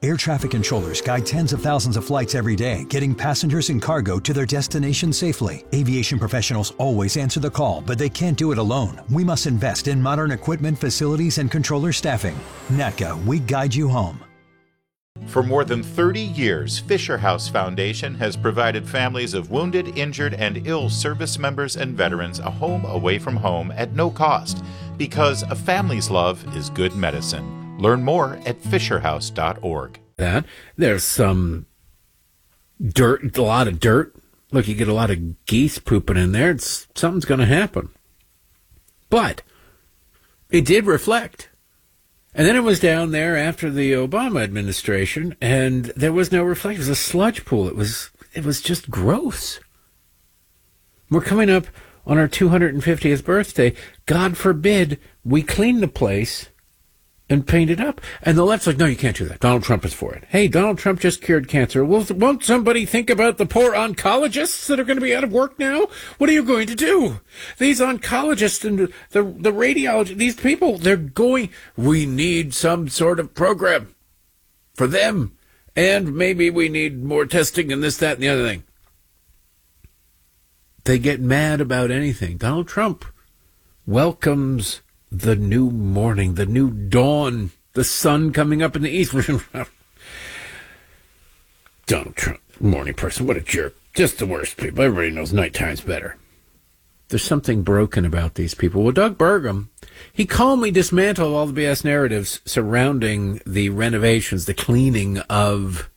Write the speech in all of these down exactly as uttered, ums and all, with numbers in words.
Air traffic controllers guide tens of thousands of flights every day, getting passengers and cargo to their destination safely. Aviation professionals always answer the call, but they can't do it alone. We must invest in modern equipment, facilities, and controller staffing. N A T C A, we guide you home. For more than thirty years, Fisher House Foundation has provided families of wounded, injured, and ill service members and veterans a home away from home at no cost, because a family's love is good medicine. Learn more at fisher house dot org. That there's some dirt, a lot of dirt. Look, you get a lot of geese pooping in there. It's, something's going to happen. But it did reflect. And then it was down there after the Obama administration, and there was no reflection. It was a sludge pool. It was it was just gross. We're coming up on our two hundred fiftieth birthday. God forbid we clean the place and paint it up. And the left's like, no, you can't do that. Donald Trump is for it. Hey, Donald Trump just cured cancer. Well, won't somebody think about the poor oncologists that are going to be out of work now? What are you going to do? These oncologists and the, the radiology, these people, they're going, we need some sort of program for them. And maybe we need more testing and this, that, and the other thing. They get mad about anything. Donald Trump welcomes the new morning, the new dawn, the sun coming up in the east. Donald Trump, morning person, what a jerk. Just the worst people. Everybody knows nighttime's better. There's something broken about these people. Well, Doug Burgum, he calmly dismantled all the B S narratives surrounding the renovations, the cleaning of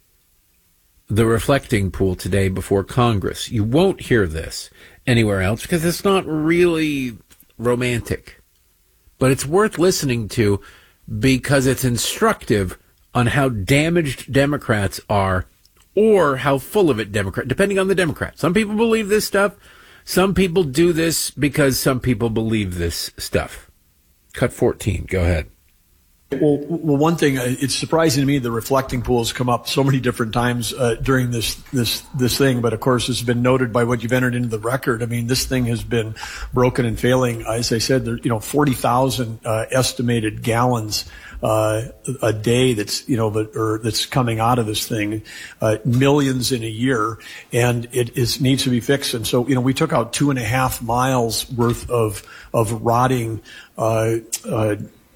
the reflecting pool today before Congress. You won't hear this anywhere else because it's not really romantic. But it's worth listening to because it's instructive on how damaged Democrats are or how full of it Democrat, depending on the Democrat. Some people believe this stuff. Some people do this because some people believe this stuff. Cut fourteen. Go ahead. Well, well, one thing, it's surprising to me the reflecting pools come up so many different times uh, during this this this thing. But of course, it's been noted by what you've entered into the record. I mean, this thing has been broken and failing. As I said, there, you know, forty thousand uh, estimated gallons uh, a day that's you know, but, or that's coming out of this thing, uh, millions in a year, and it is needs to be fixed. And so, you know, we took out two and a half miles worth of of rotting. Uh, uh,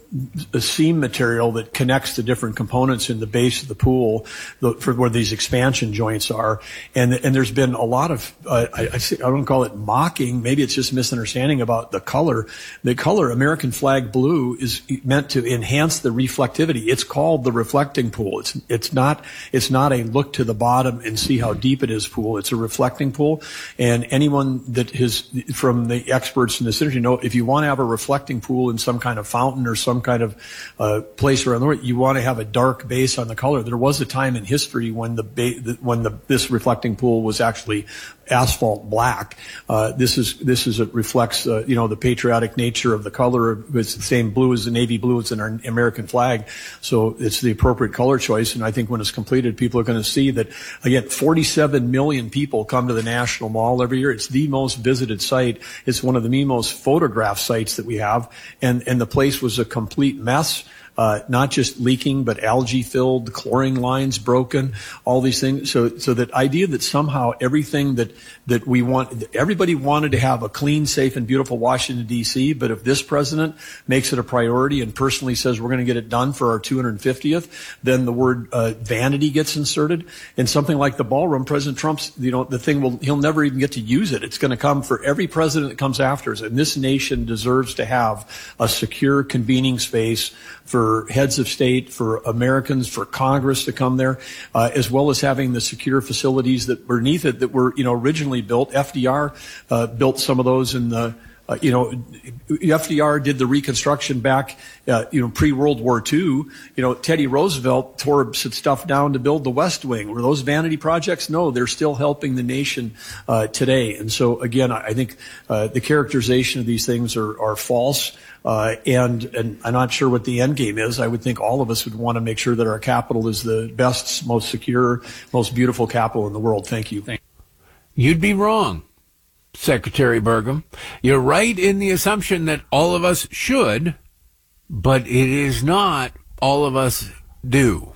a seam material that connects the different components in the base of the pool the, for where these expansion joints are. And, and there's been a lot of, uh, I, I, say, I don't call it mocking. Maybe it's just misunderstanding about the color. The color American flag blue is meant to enhance the reflectivity. It's called the reflecting pool. It's, it's not, it's not a look to the bottom and see how deep it is pool. It's a reflecting pool. And anyone that has, from the experts in this industry, know if you want to have a reflecting pool in some kind of fountain or some kind of uh, place around the world, you want to have a dark base on the color. There was a time in history when the ba- when the this reflecting pool was actually asphalt black. Uh, this is this is it reflects uh, you know the patriotic nature of the color. It's the same blue as the navy blue. It's in our American flag, so it's the appropriate color choice. And I think when it's completed, people are going to see that again. forty-seven million people come to the National Mall every year. It's the most visited site. It's one of the most photographed sites that we have, and and the place was a complete mess. Uh, not just leaking, but algae filled, chlorine lines broken, all these things. So, so that idea that somehow everything that, that we want, everybody wanted to have a clean, safe, and beautiful Washington, D C, but if this president makes it a priority and personally says we're going to get it done for our two hundred fiftieth, then the word uh, vanity gets inserted. And something like the ballroom, President Trump's, you know, the thing will, he'll never even get to use it. It's going to come for every president that comes after us. And this nation deserves to have a secure convening space for heads of state, for Americans, for Congress to come there, uh, as well as having the secure facilities that were beneath it that were, you know, originally built. F D R uh, built some of those in the, uh, you know, F D R did the reconstruction back, uh, you know, pre-World War Two. You know, Teddy Roosevelt tore some stuff down to build the West Wing. Were those vanity projects? No, they're still helping the nation uh, today. And so, again, I think uh, the characterization of these things are, are false. Uh, and, and I'm not sure what the end game is. I would think all of us would want to make sure that our capital is the best, most secure, most beautiful capital in the world. Thank you. You'd be wrong, Secretary Burgum. You're right in the assumption that all of us should, but it is not all of us do.